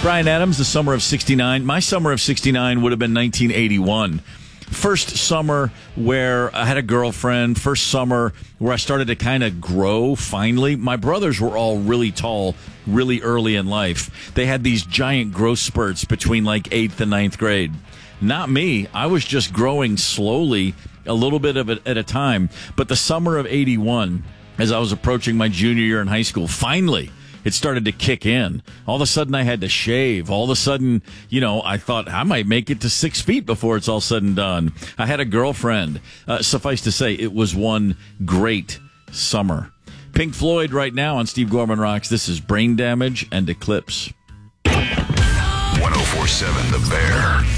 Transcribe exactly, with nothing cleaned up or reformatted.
Bryan Adams, the summer of sixty-nine. My summer of sixty-nine would have been nineteen eighty-one. First summer where I had a girlfriend. First summer where I started to kind of grow finally. My brothers were all really tall really early in life. They had these giant growth spurts between like eighth and ninth grade. Not me. I was just growing slowly, a little bit of it at a time. But the summer of eighty-one, as I was approaching my junior year in high school, finally it started to kick in. All of a sudden I had to shave. All of a sudden, you know, I thought I might make it to six feet before it's all said and done. I had a girlfriend. Uh, suffice to say, it was one great summer. Pink Floyd right now on Steve Gorman Rocks. This is Brain Damage and Eclipse. one oh four point seven The Bear.